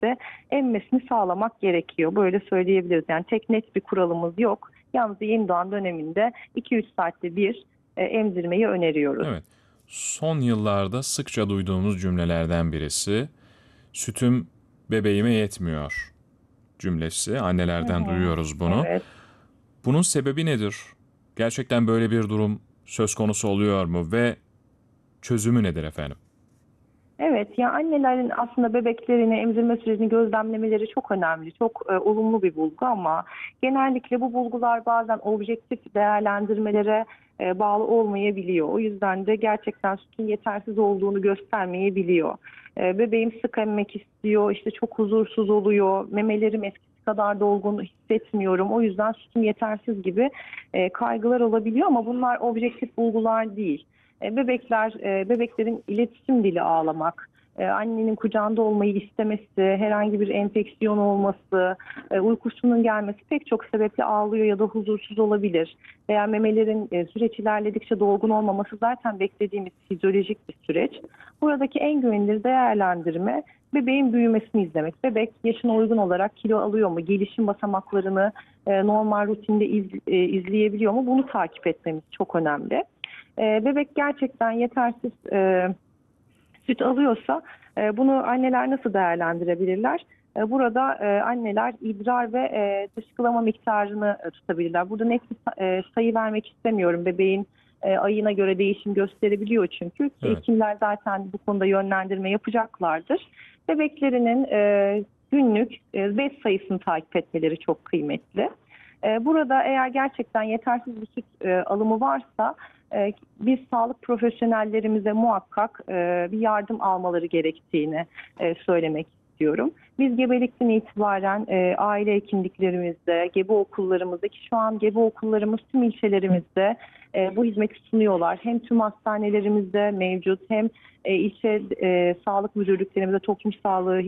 saatte emmesini sağlamak gerekiyor. Böyle söyleyebiliriz. Yani tek net bir kuralımız yok. Yalnız yeni doğan döneminde 2-3 saatte bir emzirmeyi öneriyoruz. Evet. Son yıllarda sıkça duyduğumuz cümlelerden birisi sütüm bebeğime yetmiyor cümlesi. Hı Annelerden hı. duyuyoruz bunu. Evet. Bunun sebebi nedir? Gerçekten böyle bir durum söz konusu oluyor mu ve çözümü nedir efendim? Evet, ya annelerin aslında bebeklerini emzirme sürecini gözlemlemeleri çok önemli, çok olumlu bir bulgu ama genellikle bu bulgular bazen objektif değerlendirmelere bağlı olmayabiliyor. O yüzden de gerçekten sütün yetersiz olduğunu göstermeyebiliyor. Bebeğim sık emmek istiyor, işte çok huzursuz oluyor, memelerim eskisi kadar dolgun hissetmiyorum. O yüzden sütüm yetersiz gibi kaygılar olabiliyor ama bunlar objektif bulgular değil. Bebeklerin iletişim dili ağlamak, annenin kucağında olmayı istemesi, herhangi bir enfeksiyon olması, uykusunun gelmesi pek çok sebeple ağlıyor ya da huzursuz olabilir. Veya memelerin süreç ilerledikçe dolgun olmaması zaten beklediğimiz fizyolojik bir süreç. Buradaki en güvenilir değerlendirme bebeğin büyümesini izlemek. Bebek yaşına uygun olarak kilo alıyor mu? Gelişim basamaklarını normal rutinde izleyebiliyor mu? Bunu takip etmemiz çok önemli. Bebek gerçekten yetersiz süt alıyorsa bunu anneler nasıl değerlendirebilirler? Burada anneler idrar ve dışkılama miktarını tutabilirler. Burada net bir sayı vermek istemiyorum. Bebeğin ayına göre değişim gösterebiliyor çünkü. Evet. Hekimler zaten bu konuda yönlendirme yapacaklardır. Bebeklerinin günlük bez sayısını takip etmeleri çok kıymetli. Burada eğer gerçekten yetersiz bir süt alımı varsa biz sağlık profesyonellerimize muhakkak bir yardım almaları gerektiğini söylemek istiyorum. Biz gebelikten itibaren aile hekimliklerimizde, gebe okullarımızda ki şu an gebe okullarımız tüm ilçelerimizde bu hizmeti sunuyorlar. Hem tüm hastanelerimizde mevcut hem ilçe sağlık müdürlüklerimizde toplum sağlığı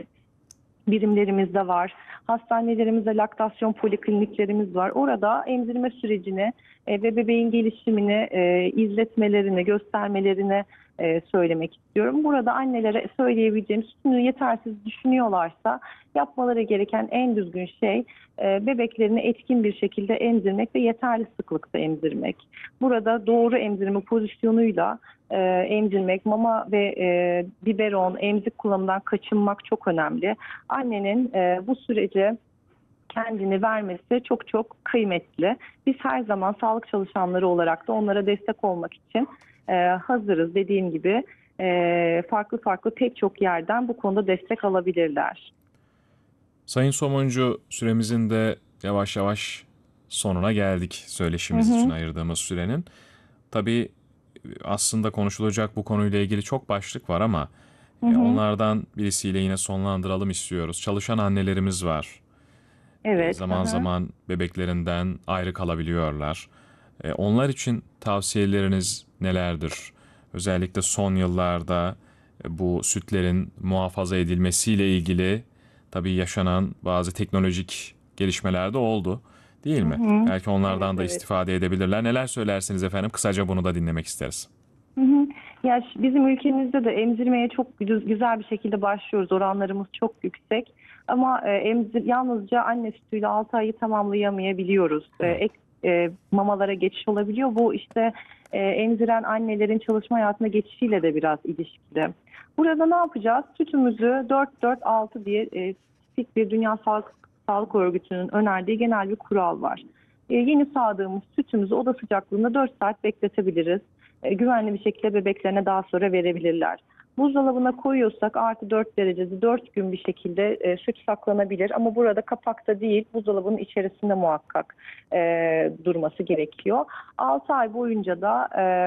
birimlerimizde var. Hastanelerimizde laktasyon polikliniklerimiz var. Orada emzirme sürecini ve bebeğin gelişimini izletmelerini, göstermelerini söylemek istiyorum. Burada annelere söyleyebileceğim sütünü yetersiz düşünüyorlarsa yapmaları gereken en düzgün şey bebeklerini etkin bir şekilde emzirmek ve yeterli sıklıkta emzirmek. Burada doğru emzirme pozisyonuyla emzirmek, mama ve biberon, emzik kullanımından kaçınmak çok önemli. Annenin bu sürece kendini vermesi çok çok kıymetli. Biz her zaman sağlık çalışanları olarak da onlara destek olmak için hazırız. Dediğim gibi farklı farklı pek çok yerden bu konuda destek alabilirler. Sayın Somuncu, süremizin de yavaş yavaş sonuna geldik, Hı söyleşimiz için hı, ayırdığımız sürenin. Tabii aslında konuşulacak bu konuyla ilgili çok başlık var ama hı hı. onlardan birisiyle yine sonlandıralım istiyoruz. Çalışan annelerimiz var. Evet. Hı Zaman hı. zaman bebeklerinden ayrı kalabiliyorlar. Onlar için tavsiyeleriniz nelerdir? Özellikle son yıllarda bu sütlerin muhafaza edilmesiyle ilgili tabii yaşanan bazı teknolojik gelişmeler de oldu, değil Hı mi? hı. Belki Evet, onlardan da evet. istifade edebilirler. Neler söylersiniz efendim? Kısaca bunu da dinlemek isteriz. Hı hı. Ya bizim ülkemizde de emzirmeye çok güzel bir şekilde başlıyoruz. Oranlarımız çok yüksek. Ama yalnızca anne sütüyle 6 ayı tamamlayamayabiliyoruz. Evet. Ek mamalara geçiş olabiliyor. Bu işte emziren annelerin çalışma hayatına geçişiyle de biraz ilişkili. Burada ne yapacağız? Sütümüzü 4-4-6 diye spesifik bir Dünya Sağlık Örgütü'nün önerdiği genel bir kural var. Yeni sağdığımız sütümüzü oda sıcaklığında 4 saat bekletebiliriz. Güvenli bir şekilde bebeklerine daha sonra verebilirler. Buzdolabına koyuyorsak artı 4 derecede 4 gün bir şekilde süt saklanabilir. Ama burada kapakta değil buzdolabının içerisinde muhakkak durması gerekiyor. 6 ay boyunca da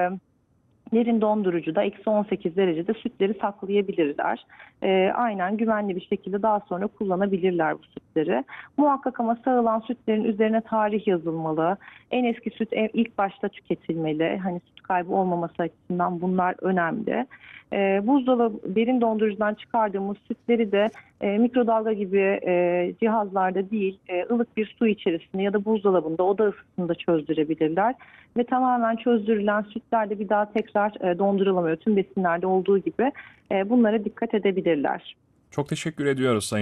derin dondurucuda eksi 18 derecede sütleri saklayabilirler. Aynen güvenli bir şekilde daha sonra kullanabilirler bu sütleri. Muhakkak ama sağılan sütlerin üzerine tarih yazılmalı. En eski süt ilk başta tüketilmeli. Hani süt kaybı olmaması açısından bunlar önemli. Buzdolabı derin dondurucudan çıkardığımız sütleri de mikrodalga gibi cihazlarda değil ılık bir su içerisinde ya da buzdolabında oda ısısında çözdürebilirler. Ve tamamen çözdürülen sütler de bir daha tekrar dondurulamıyor. Tüm besinlerde olduğu gibi bunlara dikkat edebilirler. Çok teşekkür ediyoruz Sayın